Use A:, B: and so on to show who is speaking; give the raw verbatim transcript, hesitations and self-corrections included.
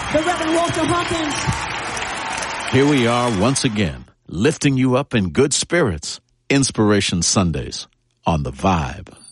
A: the Reverend Walter Hawkins.
B: Here we are once again, lifting you up in good spirits. Inspiration Sundays on The Vibe.